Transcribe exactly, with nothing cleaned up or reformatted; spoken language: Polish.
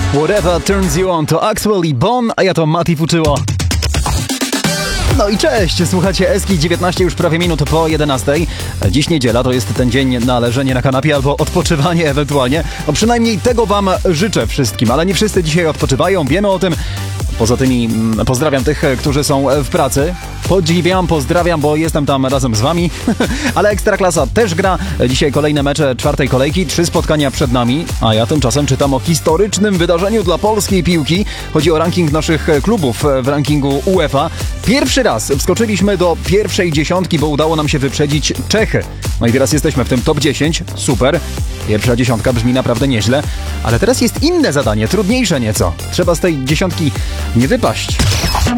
Whatever Turns You On to Axwell i Bon, a ja to Mati Fuczyło. No i cześć, słuchacie Eski, dziewiętnaście już prawie minut po jedenastej. Dziś niedziela, to jest ten dzień na leżenie na kanapie albo odpoczywanie ewentualnie. No przynajmniej tego wam życzę wszystkim, ale nie wszyscy dzisiaj odpoczywają, wiemy o tym. Poza tymi mm, pozdrawiam tych, którzy są w pracy. Podziwiam, pozdrawiam, bo jestem tam razem z wami. Ale Ekstraklasa też gra. Dzisiaj kolejne mecze czwartej kolejki, trzy spotkania przed nami. A ja tymczasem czytam o historycznym wydarzeniu dla polskiej piłki. Chodzi o ranking naszych klubów w rankingu UEFA. Pierwszy raz wskoczyliśmy do pierwszej dziesiątki, bo udało nam się wyprzedzić Czechy. No i teraz jesteśmy w tym top dziesięć. Super. Pierwsza dziesiątka brzmi naprawdę nieźle. Ale teraz jest inne zadanie, trudniejsze nieco. Trzeba z tej dziesiątki nie wypaść.